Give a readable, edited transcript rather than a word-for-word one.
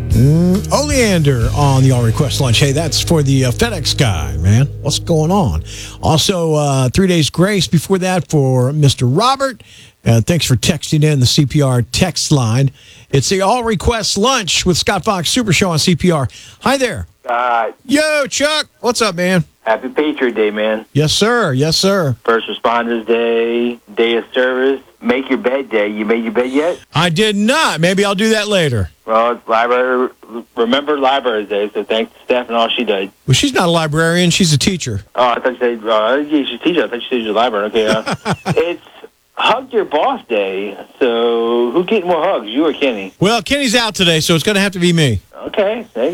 Oleander on the All Request Lunch. Hey, that's for the FedEx guy, man. What's going on? Also, 3 days grace before that for Mr. Robert. Thanks for texting in the CPR text line. It's the All Request Lunch with Scott Fox Super Show on CPR. Hi there. Yo, Chuck. What's up, man? Happy Patriot Day, man. Yes, sir. Yes, sir. First Responders Day, Day of Service, Make Your Bed Day. You made your bed yet? I did not. Maybe I'll do that later. Well, it's Remember Libraries Day, so thanks to Steph and all she did. Well, she's not a librarian. She's a teacher. Oh, I thought you said, yeah, she's a teacher. I thought you said she's a librarian. Okay, it's Hug Your Boss Day, so who's getting more hugs, you or Kenny? Well, Kenny's out today, so it's going to have to be me. Okay, there you go.